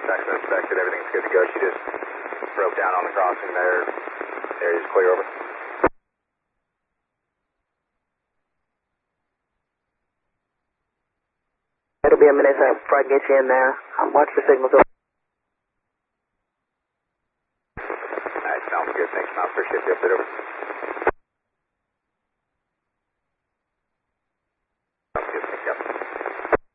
Texas inspected, everything's good to go. She just broke down on the crossing there. Area's clear, over. It'll be a minute before I get you in there. Watch the signals. Alright, sounds good. Thanks, man. Appreciate the update, over.